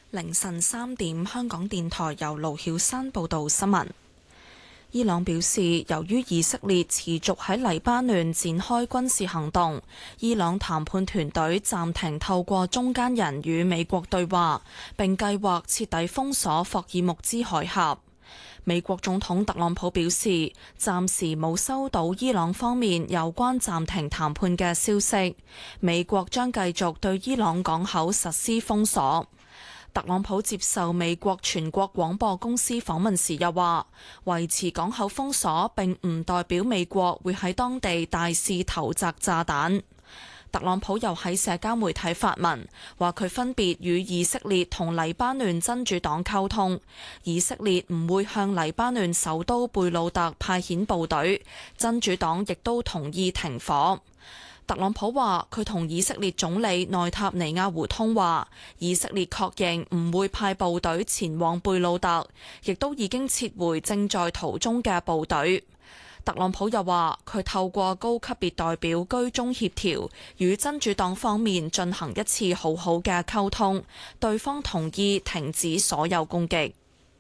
凌晨3點，香港電台由盧曉珊報道新聞。伊朗表示，由於以色列持續喺黎巴嫩展開軍事行動，伊朗談判團隊暫停透過中間人與美國對話，並計劃徹底封鎖霍爾木茲海峽。美國總統特朗普表示，暫時冇收到伊朗方面有關暫停談判嘅消息，美國將繼續對伊朗港口實施封鎖。特朗普接受美國全國廣播公司訪問時又話，維持港口封鎖並唔代表美國會喺當地大肆投擲炸彈。特朗普又喺社交媒體發文，話佢分別與以色列同黎巴嫩真主黨溝通，以色列唔會向黎巴嫩首都貝魯特派遣部隊，真主黨亦都同意停火。特朗普話佢同以色列總理內塔尼亞胡通話，以色列確認唔會派部隊前往貝魯特，亦都已經撤回正在途中嘅部隊。特朗普又話佢透過高級別代表居中協調，與真主黨方面進行一次好好嘅溝通，對方同意停止所有攻擊。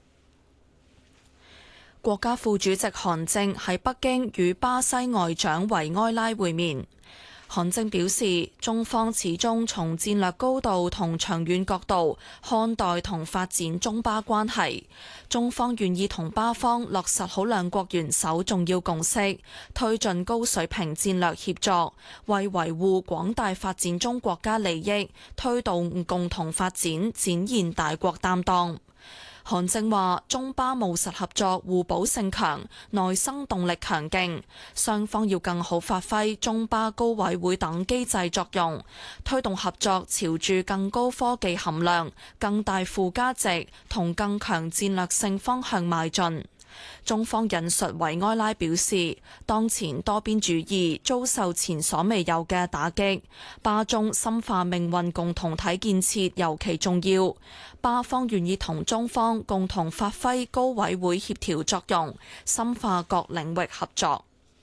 國家副主席韓正喺北京與巴西外長維埃拉會面。韓正表示，中方始終從戰略高度同長遠角度看待同發展中巴關係，中方願意同巴方落實好兩國元首重要共識，推進高水平戰略協作，為維護廣大發展中國家利益，推動共同發展，展現大國擔當。韓正話：中巴務實合作互補性強，內生動力強勁，雙方要更好發揮中巴高委會等機制作用，推動合作朝住更高科技含量、更大附加值同更強戰略性方向邁進。中方引述維埃拉表示，當前多邊主義遭受前所未有嘅打擊，巴中深化命運共同體建設尤其重要。巴方願意同中方共同發揮高委會協調作用，深化各領域合作。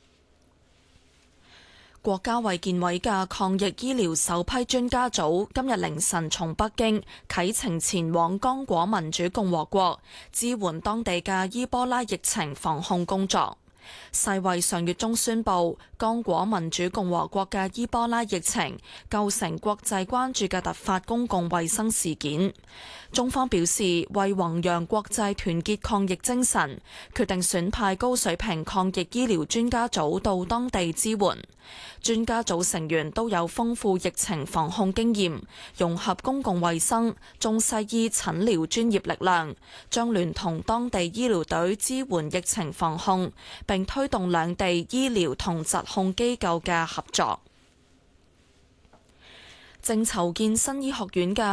國家衛健委嘅抗疫醫療首批專家組今日凌晨從北京啟程前往剛果民主共和國，支援當地嘅伊波拉疫情防控工作。世衛上月中宣布，剛果民主共和國嘅伊波拉疫情構成國際關注嘅突發公共衛生事件。中方表示，為弘揚國際團結抗疫精神，決定選派高水平抗疫醫療專家組到當地支援。專家組成員都有豐富疫情防控經驗，融合公共衛生、中西醫診療專業力量，將聯同當地醫療隊支援疫情防控，並推動兩地醫療同疾控機構嘅合作。正籌建新醫學院嘅